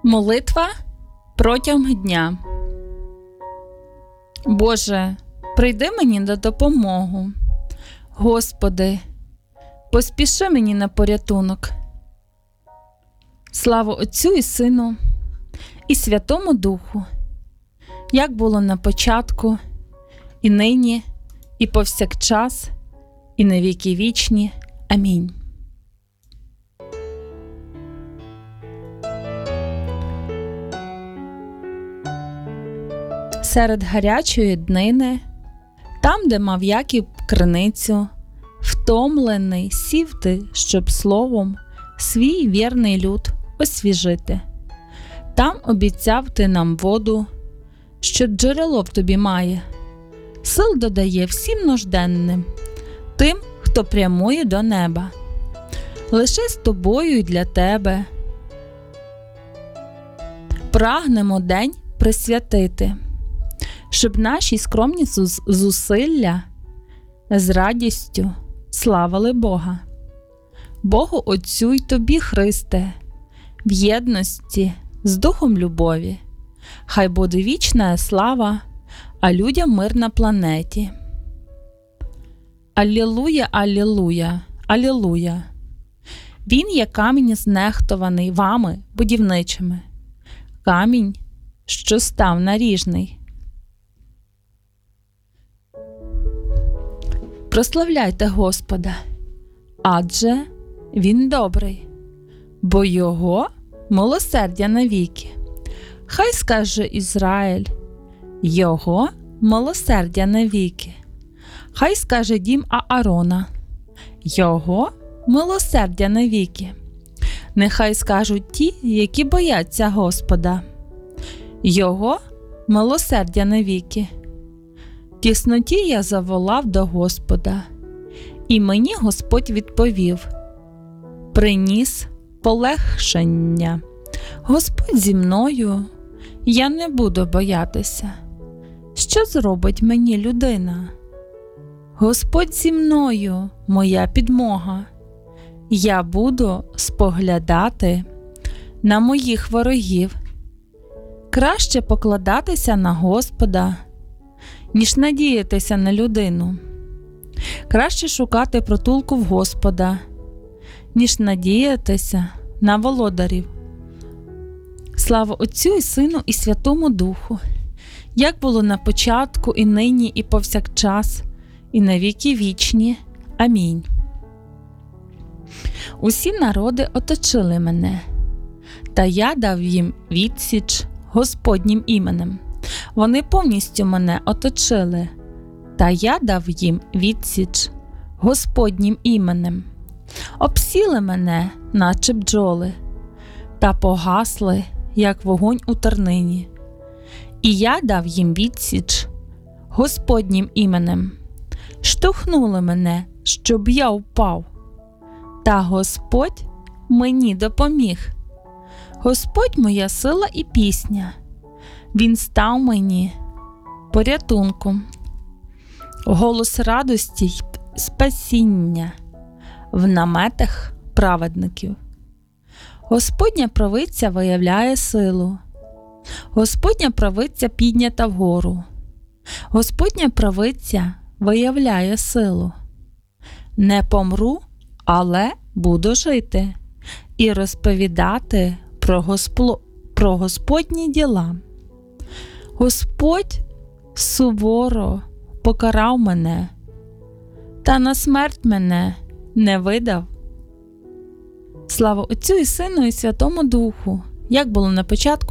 Молитва протягом дня. Боже, прийди мені на допомогу. Господи, поспіши мені на порятунок. Слава Отцю і Сину і Святому Духу, як було на початку, і нині, і повсякчас, і на віки вічні. Амінь. Серед гарячої днини, там, де мав Яків криницю, втомлений сів ти, щоб словом свій вірний люд освіжити. Там обіцяв ти нам воду, що джерело в тобі має, сил додає всім нужденним, тим, хто прямує до неба. Лише з тобою й для тебе прагнемо день присвятити, щоб наші скромні зусилля з радістю славили Бога. Богу Отцю й тобі, Христе, в єдності з Духом любові, хай буде вічна слава, а людям мир на планеті. Алілуя, алілуя, алілуя. Він є камінь знехтований вами, будівничими, камінь, що став наріжний. Прославляйте Господа, адже Він добрий, бо Його милосердя навіки. Хай скаже Ізраїль, Його милосердя навіки. Хай скаже дім Аарона, Його милосердя навіки. Нехай скажуть ті, які бояться Господа, Його милосердя навіки. В тісноті я заволав до Господа, і мені Господь відповів, приніс полегшення. Господь зі мною, я не буду боятися. Що зробить мені людина? Господь зі мною, моя підмога. Я буду споглядати на моїх ворогів. Краще покладатися на Господа, ніж надіятися на людину. Краще шукати притулку в Господа, ніж надіятися на володарів. Слава Отцю і Сину і Святому Духу, як було на початку, і нині, і повсякчас, і на віки вічні. Амінь. Усі народи оточили мене, та я дав їм відсіч Господнім іменем. Вони повністю мене оточили, та я дав їм відсіч Господнім іменем. Обсіли мене, наче бджоли, та погасли, як вогонь у тернині. І я дав їм відсіч Господнім іменем. Штовхнули мене, щоб я впав, та Господь мені допоміг. Господь моя сила і пісня, Він став мені порятунком. Голос радості й спасіння в наметах праведників. Господня правиця виявляє силу. Господня правиця піднята вгору. Господня правиця виявляє силу. Не помру, але буду жити і розповідати про Господні діла. Господь суворо покарав мене, та на смерть мене не видав. Слава Отцю і Сину і Святому Духу, як було на початку,